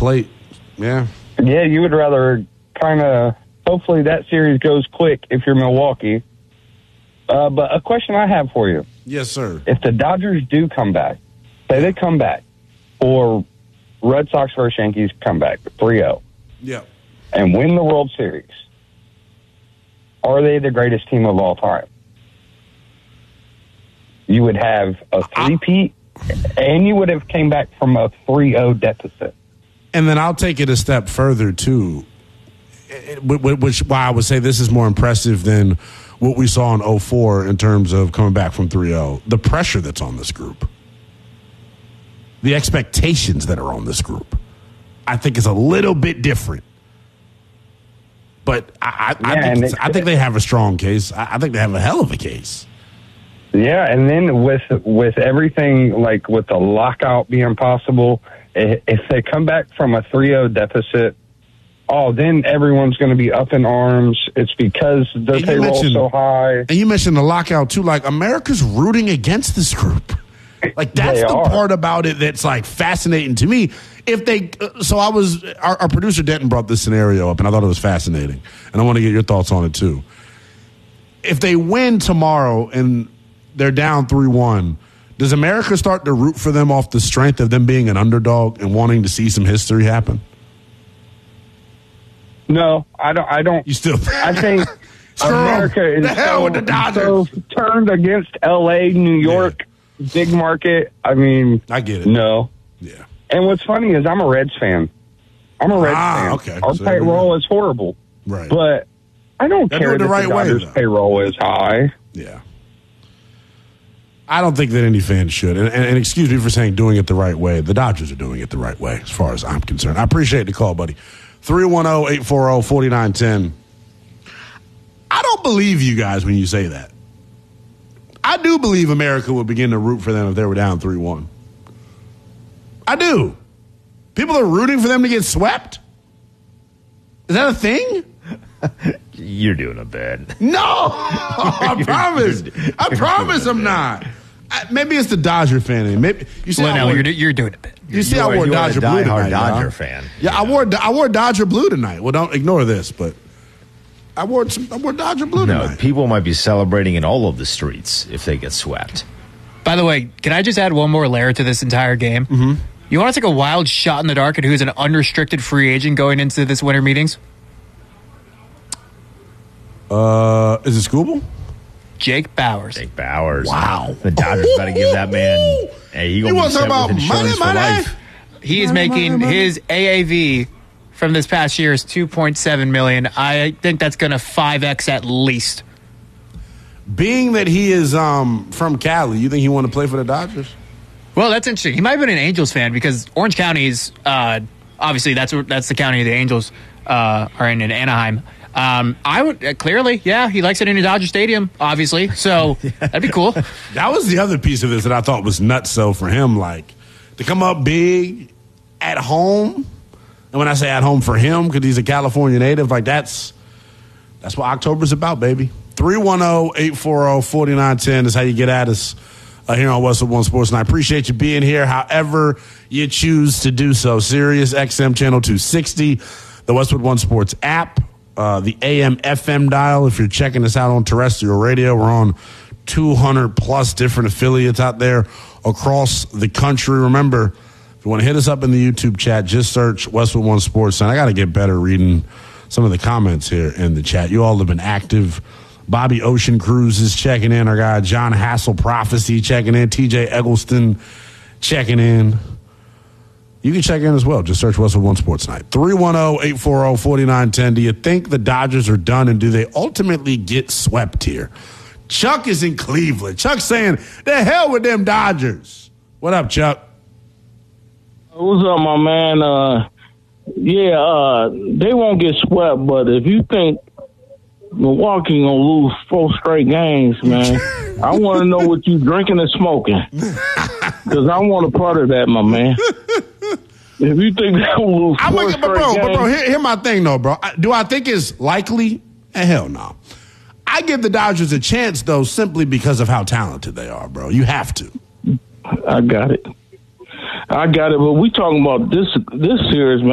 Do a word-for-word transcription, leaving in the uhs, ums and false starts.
plate. Yeah. Yeah, you would rather kind of, hopefully that series goes quick if you're Milwaukee. Uh, but a question I have for you. Yes, sir. If the Dodgers do come back, say they come back, or Red Sox versus Yankees come back, three oh. Yeah. And win the World Series, are they the greatest team of all time? You would have a three-peat, and you would have came back from a three oh deficit. And then I'll take it a step further, too, which why I would say this is more impressive than what we saw in oh four in terms of coming back from three oh. The pressure that's on this group, the expectations that are on this group, I think is a little bit different. But I, I, yeah, I, think, I think they have a strong case. I, I think they have a hell of a case. Yeah, and then with with everything, like with the lockout being possible, if they come back from a three oh deficit, oh, then everyone's going to be up in arms. It's because their payroll's so high. And you mentioned the lockout, too. Like, America's rooting against this group. Like, that's the are. part about it that's, like, fascinating to me. If they, uh, so I was, our, our producer Denton brought this scenario up, and I thought it was fascinating. And I want to get your thoughts on it, too. If they win tomorrow and they're down three one, does America start to root for them off the strength of them being an underdog and wanting to see some history happen? No, I don't. I don't. You still? I think America is the hell so, with the Dodgers. so turned against L A, New York, yeah. Big market. I mean, I get it. No. Yeah. And what's funny is I'm a Reds fan. I'm a Reds ah, fan. Okay. Our so payroll is horrible. Right. But I don't They're care doing the that right the Dodgers' way, payroll is high. Yeah. I don't think that any fan should. And, and, and excuse me for saying doing it the right way. The Dodgers are doing it the right way as far as I'm concerned. I appreciate the call, buddy. three one zero, eight four zero, four nine one zero. I don't believe you guys when you say that. I do believe America would begin to root for them if they were down three one. I do. People are rooting for them to get swept? Is that a thing? You're doing a bit. No! I promise. I promise I'm not. I, maybe it's the Dodger fan in me. Maybe you see. Well, no, wore, you're, you're doing a bit. You see, you I are, wore you Dodger are a blue tonight. Dodger y'all. fan. Yeah, yeah, I wore I wore Dodger blue tonight. Well, don't ignore this, but I wore some, I wore Dodger blue no, tonight. People might be celebrating in all of the streets if they get swept. By the way, can I just add one more layer to this entire game? Mm-hmm. You want to take a wild shot in the dark at who's an unrestricted free agent going into this winter meetings? Uh, is it Scooble? Jake Bowers. Jake Bowers. Wow. The Dodgers got to give that man. Hey, he You want to talk about money, money? Life. He is money, making money, money. his A A V from this past year is two point seven million dollars. I think that's going to five X at least. Being that he is um, from Cali, you think he want to play for the Dodgers? Well, that's interesting. He might have been an Angels fan because Orange County is uh, obviously that's that's the county the Angels uh, are in in Anaheim. Um, I would uh, clearly, yeah, he likes it in a Dodger Stadium, obviously. So that'd be cool. That was the other piece of this that I thought was nuts. So for him, like to come up big at home, and when I say at home for him, because he's a California native, like that's that's what October's about, baby. three one zero, eight four zero, four nine one zero is how you get at us uh, here on Westwood One Sports. And I appreciate you being here however you choose to do so. Sirius X M Channel two sixty, the Westwood One Sports app, uh, the A M F M dial. If you're checking us out on terrestrial radio, we're on two hundred plus different affiliates out there across the country. Remember, if you want to hit us up in the YouTube chat, just search Westwood One Sports. And I got to get better reading some of the comments here in the chat. You all have been active. Bobby Ocean Cruz is checking in. Our guy John Hassel Prophecy checking in. T J Eggleston checking in. You can check in as well. Just search Westwood One Sports Night. three one zero, eight four zero, four nine one zero. Do you think the Dodgers are done, and do they ultimately get swept here? Chuck is in Cleveland. Chuck's saying, the hell with them Dodgers. What up, Chuck? What's up, my man? Uh, yeah, uh, they won't get swept, but if you think Milwaukee gonna lose four straight games, man, I want to know what you drinking and smoking, because I want a part of that, my man. If you think they'll lose I'm four like, straight but bro, games, but bro, here, here my thing though, bro. I, do I think it's likely? Eh, hell no. I give the Dodgers a chance though, simply because of how talented they are, bro. You have to. I got it. I got it. But we talking about this this series, man.